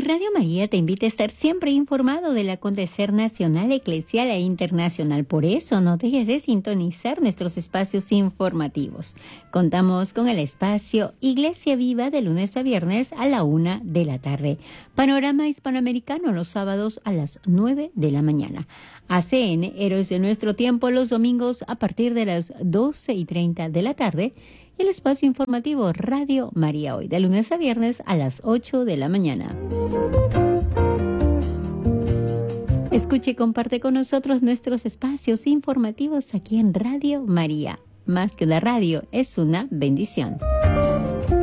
Radio María te invita a estar siempre informado del acontecer nacional, eclesial e internacional. Por eso no dejes de sintonizar nuestros espacios informativos. Contamos con el espacio Iglesia Viva de lunes a viernes a la 1 de la tarde. Panorama Hispanoamericano los sábados a las 9 de la mañana. ACN, Héroes de Nuestro Tiempo, los domingos a partir de las 12:30 de la tarde. Y el espacio informativo Radio María Hoy, de lunes a viernes a las 8 de la mañana. Escuche y comparte con nosotros nuestros espacios informativos aquí en Radio María. Más que una radio, es una bendición.